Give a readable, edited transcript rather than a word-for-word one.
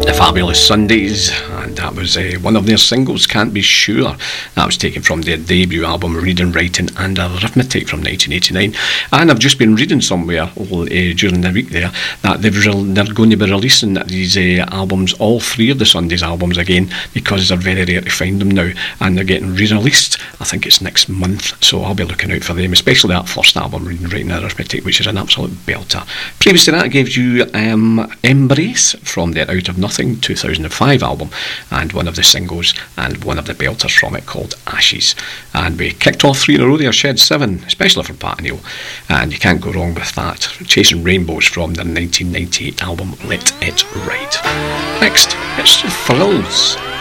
The Fabulous Sundays, and that was one of their singles, Can't Be Sure. That was taken from their debut album Reading, Writing and Arithmetic from 1989. And I've just been reading somewhere during the week there that they're going to be releasing these albums, all three of the Sundays albums again, because they're very rare to find them now, and they're getting re-released. I think it's next month, so I'll be looking out for them, especially that first album, Reading, Writing and Arithmetic, which is an absolute belter. Previous to that, I gave you Embrace from their Out of Nothing 2005 album, and one of the singles and one of the belters from it called Ashes. And we kicked off three in a row there, Shed 7, especially for Pat Neil, and you can't go wrong with that. Chasing Rainbows from their 1998 album Let It Ride. Next, it's The Thrills.